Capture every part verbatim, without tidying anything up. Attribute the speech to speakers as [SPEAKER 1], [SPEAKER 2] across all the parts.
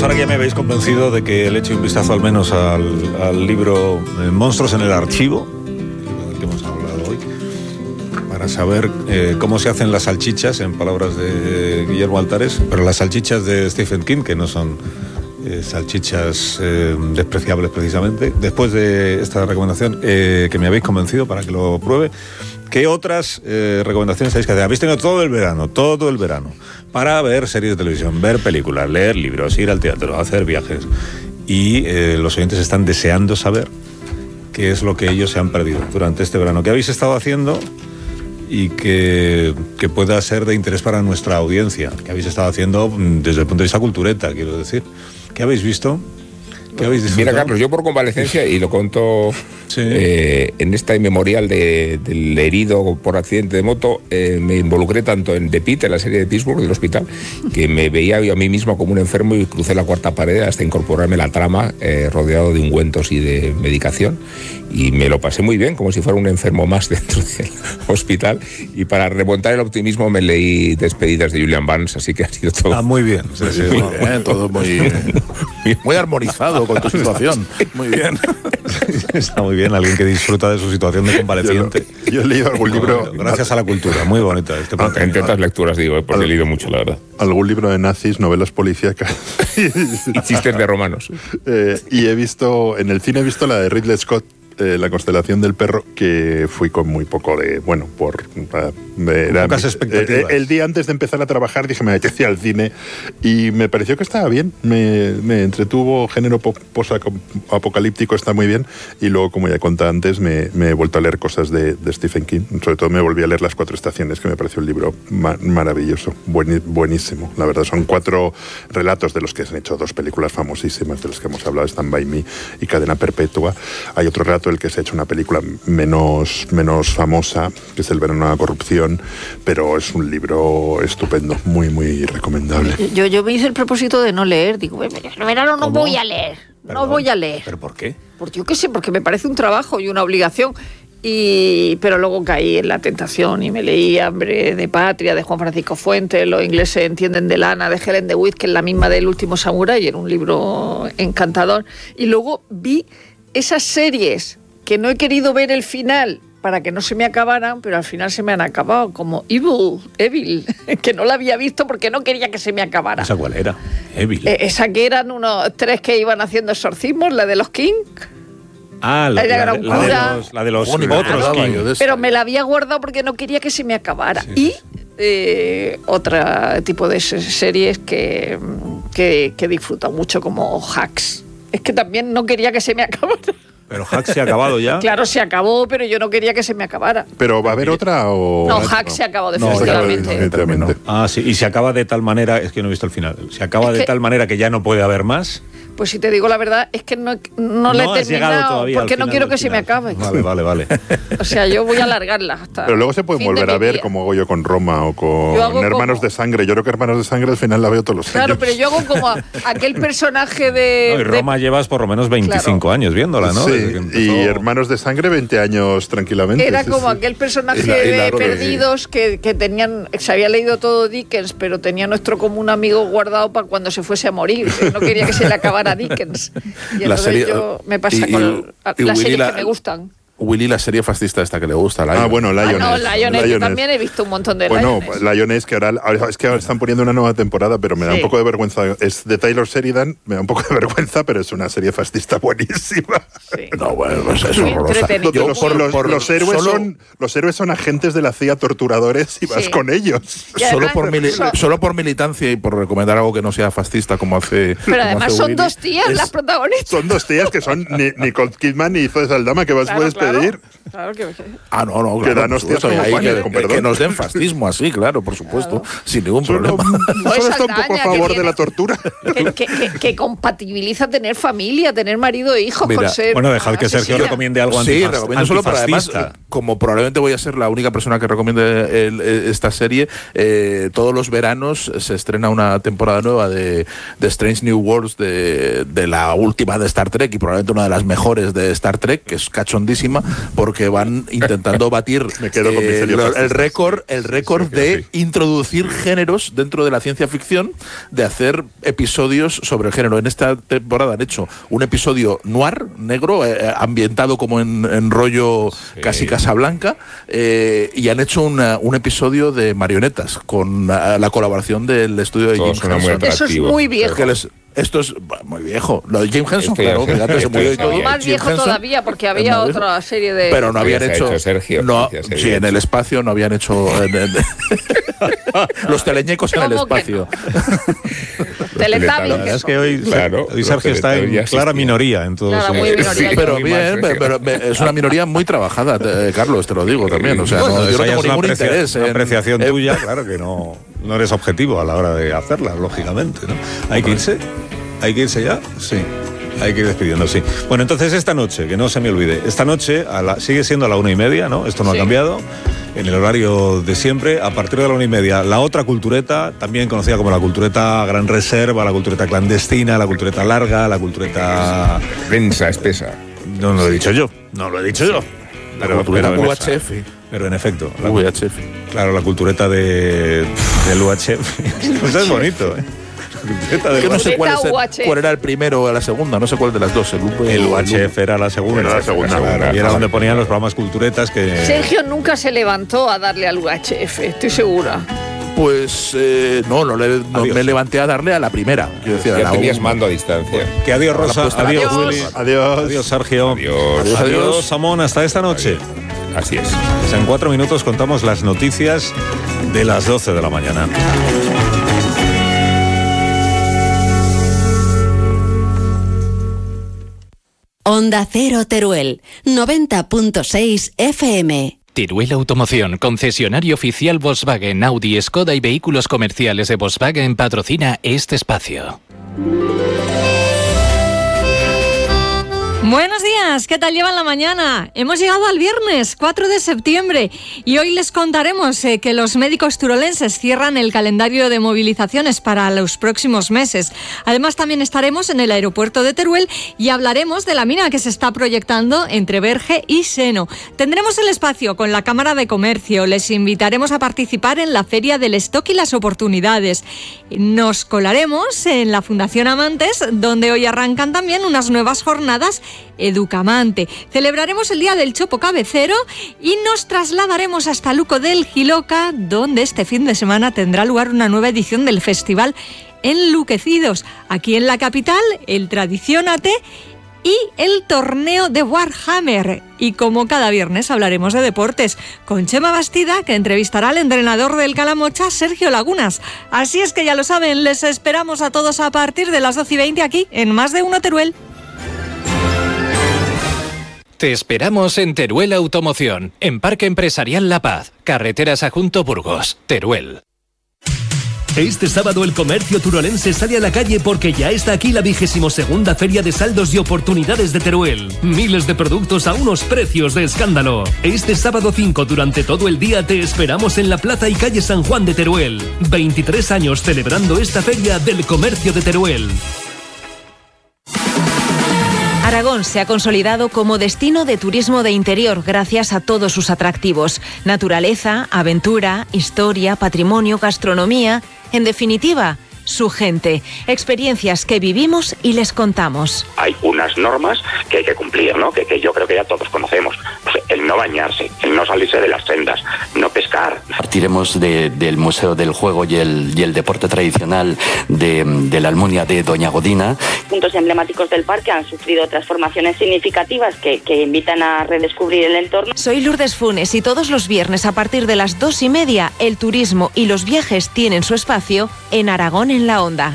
[SPEAKER 1] pues ahora que ya me habéis convencido de que le eche un vistazo al menos al, al libro eh, Monstruos en el Archivo, el libro del que hemos hablado hoy, para saber eh, cómo se hacen las salchichas, en palabras de Guillermo Altares, pero las salchichas de Stephen King, que no son eh, salchichas eh, despreciables precisamente. Después de esta recomendación eh, que me habéis convencido para que lo pruebe, ¿qué otras eh, recomendaciones habéis que hacer? Habéis tenido todo el verano, todo el verano, para ver series de televisión, ver películas, leer libros, ir al teatro, hacer viajes. Y eh, los oyentes están deseando saber qué es lo que ellos se han perdido durante este verano. ¿Qué habéis estado haciendo y que, que pueda ser de interés para nuestra audiencia? ¿Qué habéis estado haciendo desde el punto de vista cultureta, quiero decir? ¿Qué habéis visto? ¿Qué habéis disfrutado?
[SPEAKER 2] Mira, Carlos, yo por convalecencia, y lo conto sí. eh, en esta memorial de, del herido por accidente de moto, eh, me involucré tanto en The Pit, en la serie de Pittsburgh, del hospital, que me veía yo a mí mismo como un enfermo y crucé la cuarta pared hasta incorporarme a la trama, eh, rodeado de ungüentos y de medicación, y me lo pasé muy bien, como si fuera un enfermo más dentro del hospital. Y para remontar el optimismo me leí Despedidas de Julian Barnes, así que ha sido todo...
[SPEAKER 1] Ah, muy bien. Sí, sí,
[SPEAKER 3] muy bien, todo muy, muy armonizado con tu situación. Muy bien.
[SPEAKER 1] Está muy bien, alguien que disfruta de su situación de convaleciente.
[SPEAKER 4] Yo, yo he leído algún libro...
[SPEAKER 1] Bueno, gracias a la cultura, muy bonita. Este
[SPEAKER 2] ah, entre otras lecturas, digo, porque Al, he leído mucho, la verdad.
[SPEAKER 4] Algún libro de nazis, novelas policíacas.
[SPEAKER 2] Y chistes de romanos.
[SPEAKER 4] Eh, y he visto, en el cine he visto la de Ridley Scott, Eh, La constelación del perro, que fui con muy poco de, bueno, por... Eh, era,
[SPEAKER 1] pocas expectativas.
[SPEAKER 4] Eh, el día antes de empezar a trabajar dije, me apetecía al cine, y me pareció que estaba bien, me, me entretuvo, género post-apocalíptico está muy bien, y luego, como ya conté antes, me, me he vuelto a leer cosas de, de Stephen King, sobre todo me volví a leer Las Cuatro Estaciones, que me pareció un libro ma- maravilloso, buen, buenísimo, la verdad, son cuatro relatos de los que se han hecho dos películas famosísimas, de los que hemos hablado, Stand By Me y Cadena Perpetua. Hay otro relato el que se ha hecho una película menos, menos famosa, que es El verano de la corrupción, pero es un libro estupendo, muy, muy recomendable.
[SPEAKER 5] Yo, yo me hice el propósito de no leer, digo, el verano no
[SPEAKER 1] ¿Cómo?
[SPEAKER 5] voy a leer,
[SPEAKER 1] Perdón,
[SPEAKER 5] no voy a leer.
[SPEAKER 1] ¿Pero por qué?
[SPEAKER 5] Porque yo qué sé, porque me parece un trabajo y una obligación. Y, pero luego caí en la tentación y me leí Hambre de Patria, de Juan Francisco Fuentes, Los ingleses entienden de lana, de Helen DeWitt, que es la misma del Último Samurái, era un libro encantador. Y luego vi esas series que no he querido ver el final para que no se me acabaran, pero al final se me han acabado, como Evil, Evil, que no la había visto porque no quería que se me acabara.
[SPEAKER 1] ¿Esa cuál era? Evil.
[SPEAKER 5] Eh, esa que eran unos tres que iban haciendo exorcismos, la de los King.
[SPEAKER 1] Ah, la,
[SPEAKER 5] la,
[SPEAKER 1] la,
[SPEAKER 5] de,
[SPEAKER 1] la, de los, la de los
[SPEAKER 3] oh,
[SPEAKER 1] otros King.
[SPEAKER 5] Pero me la había guardado porque no quería que se me acabara.
[SPEAKER 1] Sí.
[SPEAKER 5] Y eh, otro tipo de series que, que, que disfruto mucho, como Hacks. Es que también no quería que se me acabara.
[SPEAKER 1] Pero Hacks se ha acabado ya.
[SPEAKER 5] Claro, se acabó, pero yo no quería que se me acabara.
[SPEAKER 4] ¿Pero va a haber otra o...?
[SPEAKER 5] No, Hacks no. se acabó definitivamente.
[SPEAKER 4] No, no,
[SPEAKER 1] ah, sí, y se acaba de tal manera, es que no he visto el final, se acaba
[SPEAKER 5] es
[SPEAKER 1] de
[SPEAKER 5] que,
[SPEAKER 1] tal manera que ya no puede haber más.
[SPEAKER 5] Pues si te digo la verdad, es que no, no, no la he terminado porque no quiero que se me acabe.
[SPEAKER 1] Vale, vale, vale.
[SPEAKER 5] O sea, yo voy a alargarla hasta...
[SPEAKER 4] Pero luego se puede volver a ver, como hago yo con Roma o con Hermanos
[SPEAKER 5] como...
[SPEAKER 4] de Sangre. Yo creo que Hermanos de Sangre al final la veo todos los años.
[SPEAKER 5] Claro, pero yo hago como a, aquel personaje de...
[SPEAKER 1] No, y Roma
[SPEAKER 5] de...
[SPEAKER 1] llevas por lo menos veinticinco claro. años viéndola, ¿no?
[SPEAKER 4] Sí, empezó... y Hermanos de Sangre veinte años tranquilamente.
[SPEAKER 5] Era
[SPEAKER 4] sí,
[SPEAKER 5] como
[SPEAKER 4] sí.
[SPEAKER 5] aquel personaje la, de Perdidos que, que tenían, se había leído todo Dickens, pero tenía nuestro común amigo guardado para cuando se fuese a morir. No quería que se le acabara Dickens. Y la serie, yo me pasa y, con y, las series la, que me gustan.
[SPEAKER 3] Willy, la serie fascista esta que le gusta, Lioness.
[SPEAKER 4] Ah, bueno, Lioness.
[SPEAKER 5] Ah, no, Lioness, yo también he visto un montón de
[SPEAKER 4] bueno,
[SPEAKER 5] Lioness.
[SPEAKER 4] Bueno, Lioness, que ahora, es que ahora están poniendo una nueva temporada, pero me da sí. un poco de vergüenza. Es de Taylor Sheridan, me da un poco de vergüenza, pero es una serie fascista buenísima.
[SPEAKER 5] Sí.
[SPEAKER 3] No, bueno, pues es horrorosa.
[SPEAKER 4] Yo, los, por, los, por, los, héroes solo, son, los héroes son agentes de la C I A torturadores y vas sí. con ellos.
[SPEAKER 3] Solo por, mili so, solo por militancia y por recomendar algo que no sea fascista, como hace.
[SPEAKER 5] Pero
[SPEAKER 3] como
[SPEAKER 5] además
[SPEAKER 3] hace
[SPEAKER 5] son
[SPEAKER 3] Willy,
[SPEAKER 5] dos tías
[SPEAKER 4] es,
[SPEAKER 5] las protagonistas.
[SPEAKER 4] Son dos tías que son ni, Nicole Kidman y Zoe Saldana, que vas
[SPEAKER 5] claro,
[SPEAKER 4] puedes
[SPEAKER 5] claro,
[SPEAKER 4] pedir.
[SPEAKER 5] Claro que...
[SPEAKER 3] Ah, no, no,
[SPEAKER 4] que
[SPEAKER 3] claro,
[SPEAKER 4] dan hostias
[SPEAKER 3] supuesto, ahí, que,
[SPEAKER 4] con
[SPEAKER 3] que, que nos den fascismo así, claro, por supuesto, claro. sin ningún
[SPEAKER 4] solo,
[SPEAKER 3] problema.
[SPEAKER 4] Solo está un poco a favor
[SPEAKER 5] tiene,
[SPEAKER 4] de la tortura.
[SPEAKER 5] Que, que, que, que compatibiliza tener familia, tener marido e hijos
[SPEAKER 3] Mira,
[SPEAKER 5] con ser...
[SPEAKER 1] Bueno, dejad que Sergio sí, recomiende algo
[SPEAKER 3] sí,
[SPEAKER 1] antifas,
[SPEAKER 3] recomiendo solo para además, como probablemente voy a ser la única persona que recomiende el, el, esta serie, eh, todos los veranos se estrena una temporada nueva de, de Strange New Worlds, de, de la última de Star Trek y probablemente una de las mejores de Star Trek, que es cachondísima. encima porque van intentando batir
[SPEAKER 4] Me quedo con
[SPEAKER 3] eh,
[SPEAKER 4] Misterio
[SPEAKER 3] lo-
[SPEAKER 4] Fascista.
[SPEAKER 3] el récord el récord
[SPEAKER 4] Sí,
[SPEAKER 3] de
[SPEAKER 4] sí.
[SPEAKER 3] introducir géneros dentro de la ciencia ficción, de hacer episodios sobre el género. En esta temporada han hecho un episodio noir, negro, eh, ambientado como en, en rollo
[SPEAKER 2] Sí.
[SPEAKER 3] casi Casablanca, eh, y han hecho una- un episodio de marionetas con la, la colaboración del estudio de
[SPEAKER 2] Todo
[SPEAKER 3] Jim
[SPEAKER 2] suena muy
[SPEAKER 3] Henson.
[SPEAKER 5] Eso es
[SPEAKER 2] atractivo.
[SPEAKER 5] muy viejo.
[SPEAKER 3] Que les- esto es bah, muy viejo. Lo de Jim Henson,
[SPEAKER 2] Esto ya
[SPEAKER 3] claro,
[SPEAKER 2] sé,
[SPEAKER 3] que antes se
[SPEAKER 2] esto
[SPEAKER 3] murió
[SPEAKER 2] ya
[SPEAKER 3] y todo.
[SPEAKER 2] sabía.
[SPEAKER 5] Más
[SPEAKER 3] Jim
[SPEAKER 5] viejo
[SPEAKER 3] Henson,
[SPEAKER 5] todavía, porque
[SPEAKER 3] es
[SPEAKER 5] había
[SPEAKER 3] más viejo.
[SPEAKER 5] otra serie de...
[SPEAKER 3] Pero no
[SPEAKER 2] Ya
[SPEAKER 3] habían
[SPEAKER 2] se ha
[SPEAKER 3] hecho,
[SPEAKER 2] hecho Sergio,
[SPEAKER 3] no,
[SPEAKER 2] ya se
[SPEAKER 3] sí,
[SPEAKER 2] había
[SPEAKER 3] en el
[SPEAKER 2] hecho.
[SPEAKER 3] espacio no habían hecho en- en- los teleñecos en el
[SPEAKER 5] ¿Cómo que
[SPEAKER 3] espacio.
[SPEAKER 5] Teletubbies,
[SPEAKER 1] La verdad es que hoy,
[SPEAKER 2] Claro,
[SPEAKER 1] hoy Sergio
[SPEAKER 2] los
[SPEAKER 1] está en
[SPEAKER 2] teletubbies ya
[SPEAKER 1] clara
[SPEAKER 2] existían.
[SPEAKER 1] minoría en todo
[SPEAKER 5] Claro,
[SPEAKER 1] su-
[SPEAKER 5] muy minoría.
[SPEAKER 2] Sí,
[SPEAKER 3] Pero
[SPEAKER 2] muy
[SPEAKER 3] bien,
[SPEAKER 2] mal, Sergio.
[SPEAKER 3] pero, pero es una minoría muy trabajada, eh, Carlos, te lo digo también. O sea,
[SPEAKER 1] Bueno,
[SPEAKER 3] no, yo
[SPEAKER 1] esa
[SPEAKER 3] no
[SPEAKER 1] ya
[SPEAKER 3] tengo
[SPEAKER 1] es una
[SPEAKER 3] ningún
[SPEAKER 1] aprecia-
[SPEAKER 3] interés
[SPEAKER 1] una
[SPEAKER 3] en-
[SPEAKER 1] apreciación
[SPEAKER 3] en-
[SPEAKER 1] tuya, claro que no, no eres objetivo a la hora de hacerla, lógicamente, ¿no? Hay que irse, hay que irse ya, sí. Hay que ir despidiendo, sí. Bueno, entonces esta noche, que no se me olvide, esta noche a la, sigue siendo a la una y media, ¿no? Esto no
[SPEAKER 5] Sí.
[SPEAKER 1] ha cambiado, en el horario de siempre. A partir de la una y media, la otra cultureta, también conocida como la cultureta Gran Reserva, la cultureta clandestina, la cultureta larga, la cultureta...
[SPEAKER 2] Densa, espesa.
[SPEAKER 1] No lo he dicho yo, no lo he dicho yo.
[SPEAKER 3] La
[SPEAKER 1] Pero,
[SPEAKER 3] cultureta
[SPEAKER 1] pero en-
[SPEAKER 3] U H F.
[SPEAKER 1] pero en efecto, la,
[SPEAKER 3] V H F.
[SPEAKER 1] claro, la cultureta de, del U H F. Eso es bonito, ¿eh? La cultureta del
[SPEAKER 3] Yo no sé cuál, es el-
[SPEAKER 5] U H F.
[SPEAKER 3] cuál era el primero o la segunda, no sé cuál de las dos. El, V-
[SPEAKER 1] El
[SPEAKER 3] o
[SPEAKER 1] U H F era la segunda.
[SPEAKER 4] Era la segunda.
[SPEAKER 1] Claro, y era donde ponían los programas culturetas que...
[SPEAKER 5] Sergio nunca se levantó a darle al U H F, estoy segura.
[SPEAKER 3] Pues eh, no, no, le- no
[SPEAKER 1] Adiós.
[SPEAKER 3] me levanté a darle a la primera. Quiero decir, a
[SPEAKER 2] Ya
[SPEAKER 3] la
[SPEAKER 2] tenías
[SPEAKER 3] un-
[SPEAKER 2] mando a distancia.
[SPEAKER 1] Que adiós, Rosa.
[SPEAKER 3] puesta la
[SPEAKER 1] Adiós,
[SPEAKER 5] cosa.
[SPEAKER 1] Willy.
[SPEAKER 4] Adiós.
[SPEAKER 1] Adiós, Sergio.
[SPEAKER 2] Adiós.
[SPEAKER 3] Adiós,
[SPEAKER 1] Adiós,
[SPEAKER 3] adiós.
[SPEAKER 1] Samón. Hasta esta noche.
[SPEAKER 2] Así es.
[SPEAKER 1] Pues en cuatro minutos contamos las noticias de las doce de la mañana.
[SPEAKER 6] Onda Cero Teruel, noventa punto seis F M.
[SPEAKER 7] Teruel Automoción, concesionario oficial Volkswagen, Audi, Skoda y vehículos comerciales de Volkswagen, patrocina este espacio.
[SPEAKER 8] Buenos días, ¿qué tal llevan la mañana? Hemos llegado al viernes cuatro de septiembre y hoy les contaremos eh, que los médicos turolenses cierran el calendario de movilizaciones para los próximos meses. Además también estaremos en el aeropuerto de Teruel y hablaremos de la mina que se está proyectando entre Berge y Seno. Tendremos el espacio con la Cámara de Comercio, les invitaremos a participar en la Feria del Stock y las Oportunidades. Nos colaremos en la Fundación Amantes, donde hoy arrancan también unas nuevas jornadas Educamante. Celebraremos el Día del Chopo Cabecero y nos trasladaremos hasta Luco del Giloca, donde este fin de semana tendrá lugar una nueva edición del festival Enluquecidos. Aquí en la capital, el Tradiciónate y el torneo de Warhammer. Y como cada viernes hablaremos de deportes con Chema Bastida, que entrevistará al entrenador del Calamocha, Sergio Lagunas. Así es que ya lo saben, les esperamos a todos a partir de las doce y veinte aquí en Más de Uno Teruel.
[SPEAKER 7] Te esperamos en Teruel Automoción, en Parque Empresarial La Paz, Carreteras Adjunto Burgos, Teruel.
[SPEAKER 9] Este sábado el comercio turolense sale a la calle porque ya está aquí la vigésimo segunda Feria de Saldos y Oportunidades de Teruel. Miles de productos a unos precios de escándalo. Este sábado cinco durante todo el día te esperamos en la Plaza y Calle San Juan de Teruel. veintitrés años celebrando esta feria del comercio de Teruel.
[SPEAKER 10] Aragón se ha consolidado como destino de turismo de interior gracias a todos sus atractivos: naturaleza, aventura, historia, patrimonio, gastronomía, en definitiva, su gente, experiencias que vivimos y les contamos.
[SPEAKER 11] Hay unas normas que hay que cumplir, ¿no? Que, que yo creo que ya todos conocemos. Pues el no bañarse, el no salirse de las sendas, no pescar.
[SPEAKER 12] Partiremos de, del Museo del Juego y el, y el deporte tradicional de, de la Almunia de Doña Godina.
[SPEAKER 13] Puntos emblemáticos del parque han sufrido transformaciones significativas que, que invitan a redescubrir el entorno.
[SPEAKER 10] Soy Lourdes Funes y todos los viernes a partir de las dos y media el turismo y los viajes tienen su espacio en Aragón en la Onda.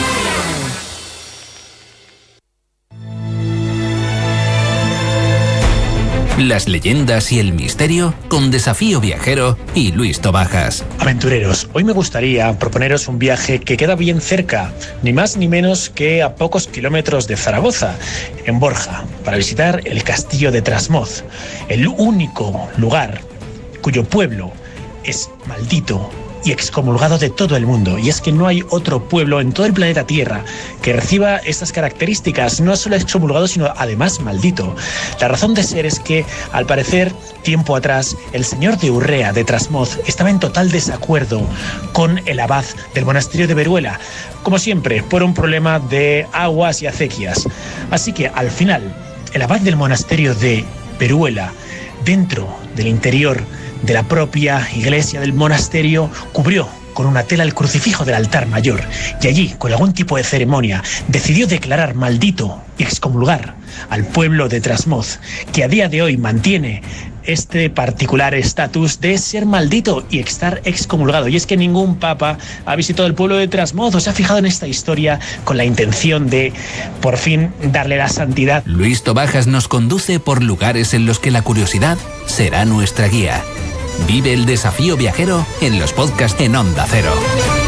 [SPEAKER 14] Las leyendas y el misterio con Desafío Viajero y Luis Tobajas.
[SPEAKER 15] Aventureros, hoy me gustaría proponeros un viaje que queda bien cerca, ni más ni menos que a pocos kilómetros de Zaragoza, en Borja, para visitar el castillo de Trasmoz, el único lugar cuyo pueblo es maldito y excomulgado de todo el mundo. Y es que no hay otro pueblo en todo el planeta Tierra que reciba estas características, no solo excomulgado, sino además maldito. La razón de ser es que, al parecer, tiempo atrás, el señor de Urrea, de Trasmoz, estaba en total desacuerdo con el abad del monasterio de Veruela, como siempre, por un problema de aguas y acequias. Así que, al final, el abad del monasterio de Veruela, dentro del interior de la propia iglesia del monasterio, cubrió con una tela el crucifijo del altar mayor y allí, con algún tipo de ceremonia, decidió declarar maldito y excomulgar al pueblo de Trasmoz, que a día de hoy mantiene este particular estatus de ser maldito y estar excomulgado. Y es que ningún papa ha visitado el pueblo de Trasmoz o se ha fijado en esta historia con la intención de, por fin, darle la santidad.
[SPEAKER 14] Luis Tobajas nos conduce por lugares en los que la curiosidad será nuestra guía. Vive el desafío viajero en los podcasts en Onda Cero.